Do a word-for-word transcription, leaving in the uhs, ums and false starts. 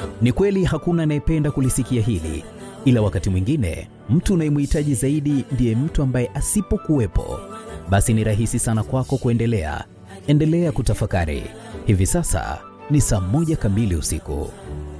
Ni kweli hakuna anayependa kulisikia hili, ila wakati mwingine mtu unayemhitaji zaidi ndiye mtu ambaye asipokuwepo, basi ni rahisi sana kwako kuendelea. Endelea kutafakari. Hivi sasa ni saa moja kamili usiku.